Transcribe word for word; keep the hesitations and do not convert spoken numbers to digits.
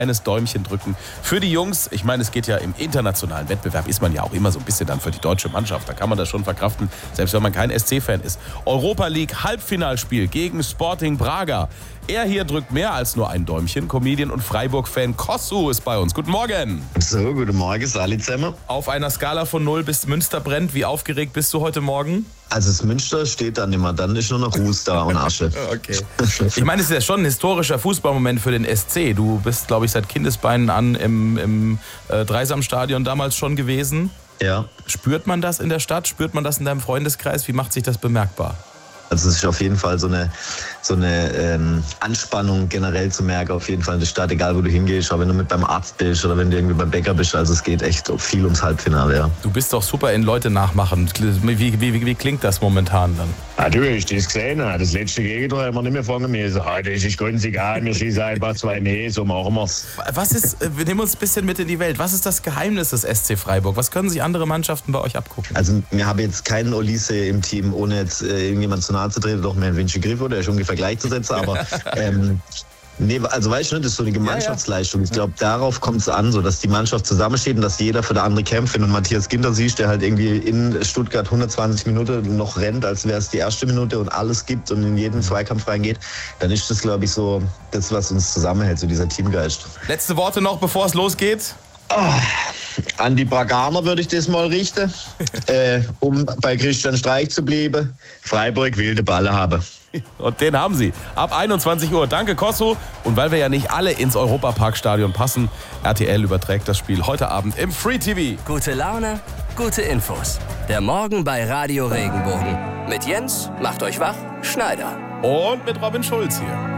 eines Däumchen drücken für die Jungs. Ich meine, es geht ja im internationalen Wettbewerb, ist man ja auch immer so ein bisschen dann für die deutsche Mannschaft. Da kann man das schon verkraften, selbst wenn man kein S C-Fan ist. Europa League Halbfinalspiel gegen Sporting Braga. Er hier drückt mehr als nur ein Däumchen. Comedian und Freiburg-Fan Kossu ist bei uns. Guten Morgen. So, guten Morgen, Sali zusammen. Auf einer Skala von null bis Münster brennt. Wie aufgeregt bist du heute Morgen? Also das Münster steht dann immer, dann ist nur noch Ruß da und Asche. Okay. Ich meine, es ist ja schon ein historischer Fußballmoment für den S C. Du bist, glaube ich, seit Kindesbeinen an im, im äh, Dreisamstadion damals schon gewesen. Ja. Spürt man das in der Stadt? Spürt man das in deinem Freundeskreis? Wie macht sich das bemerkbar? Also es ist auf jeden Fall so eine, so eine ähm, Anspannung generell zu merken, auf jeden Fall in der Stadt, egal wo du hingehst, auch wenn du mit beim Arzt bist oder wenn du irgendwie beim Bäcker bist. Also es geht echt viel ums Halbfinale, ja. Du bist doch super in Leute nachmachen. Wie, wie, wie, wie klingt das momentan dann? Ah, du, ich das gesehen, das letzte Gegentor haben wir nicht mehr fangen müssen. Ah, das ist ganz egal, wir schießen einfach zwei Nähe, so machen wir's. Was ist, wir nehmen uns ein bisschen mit in die Welt. Was ist das Geheimnis des S C Freiburg? Was können sich andere Mannschaften bei euch abgucken? Also wir haben jetzt keinen Olise im Team, ohne jetzt äh, irgendjemand zu nahe zu treten, doch mehr ein Vinci Griffo, der ist ungefähr gleichzusetzen, aber ähm, nee, also weißt du, das ist so eine Gemeinschaftsleistung. Ich glaube, darauf kommt es an, so dass die Mannschaft zusammensteht und dass jeder für den anderen kämpft. Wenn du Matthias Ginter siehst, der halt irgendwie in Stuttgart hundertzwanzig Minuten noch rennt, als wäre es die erste Minute und alles gibt und in jeden Zweikampf reingeht, dann ist das, glaube ich, so das, was uns zusammenhält, so dieser Teamgeist. Letzte Worte noch, bevor es losgeht? Oh, an die Braganer würde ich das mal richten, äh, um bei Christian Streich zu bleiben. Freiburg will den Ball haben. Und den haben sie. Ab einundzwanzig Uhr. Danke, Kossu. Und weil wir ja nicht alle ins Europaparkstadion passen, R T L überträgt das Spiel heute Abend im Free T V. Gute Laune, gute Infos. Der Morgen bei Radio Regenbogen. Mit Jens, macht euch wach, Schneider. Und mit Robin Schulz hier.